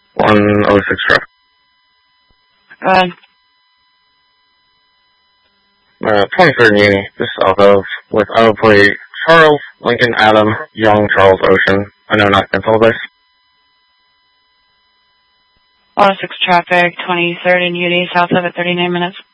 106 traffic. Go ahead. 23rd Uni, just south of, with auto plate Charles, Lincoln, Adam, Young, Charles, Ocean. I know not cancel base. 106 traffic, 23rd and Uni, south of at 39 minutes.